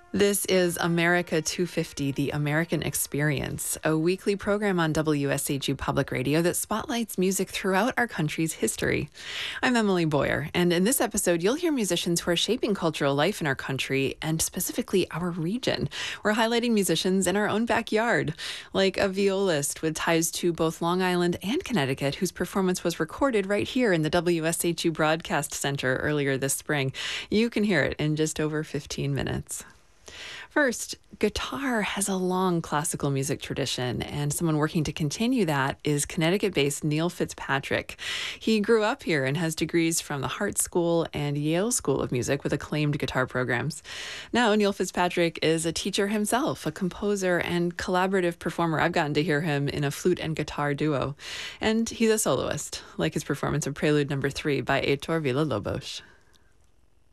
This is America 250, The American Experience, a weekly program on WSHU Public Radio that spotlights music throughout our country's history. I'm Emily Boyer, and in this episode, you'll hear musicians who are shaping cultural life in our country and specifically our region. We're highlighting musicians in our own backyard, like a violist with ties to both Long Island and Connecticut, whose performance was recorded right here in the WSHU Broadcast Center earlier this spring. You can hear it in just over 15 minutes. First, guitar has a long classical music tradition, and someone working to continue that is Connecticut-based Neil Fitzpatrick. He grew up here and has degrees from the Hart School and Yale School of Music with acclaimed guitar programs. Now, Neil Fitzpatrick is a teacher himself, a composer and collaborative performer. I've gotten to hear him in a flute and guitar duo. And he's a soloist, like his performance of Prelude No. 3 by Heitor Villa-Lobos.